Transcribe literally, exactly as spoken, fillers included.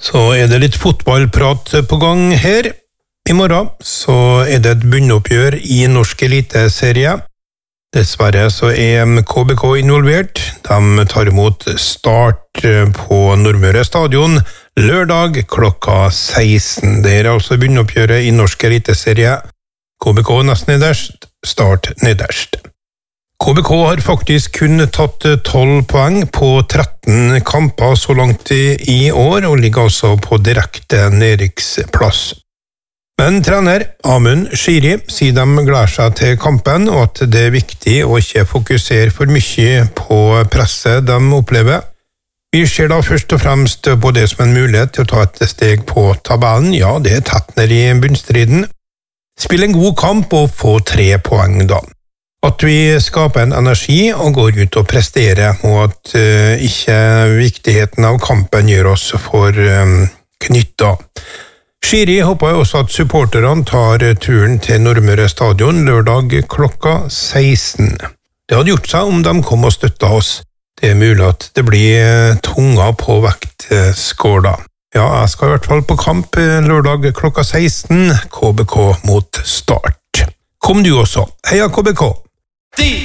Så er det litt fotballprat på gang her. I morgen så er det et bunnoppgjør i norsk eliteserie. Dessverre så er K B K involvert. De tar imot Start på Nordmøre stadion lørdag klokka seksten. Det er altså bunnoppgjøret i norsk eliteserie. K B K nesten nederst, Start nederst. K B K har faktisk kun tatt tolv poeng på tretten kamper så langt i år, og ligger altså på direkte nedrykksplass. Men trener Amund Shiri sier de gleder seg til kampen, og at det er viktig å ikke fokusere for mye på presset de opplever. Vi ser da først og fremst på det som en mulighet til å ta et steg på tabellen. Ja, det er tett ned i bunnstriden. Spill en god kamp og få tre poeng da. At vi skaper en energi og går ut og presterer, og at uh, ikke viktigheten av kampen gjør oss for um, knytta. Shiri håper også at supporterne tar turen til Nordmøre stadion lørdag klokka seksten. Det hadde gjort seg om de kom og støttet oss. Det er mulig at det blir tunga på vektskåla. Ja, jeg skal i hvert fall på kamp lørdag klokka seksten, K B K mot Start. Kom du også. Heia K B K! D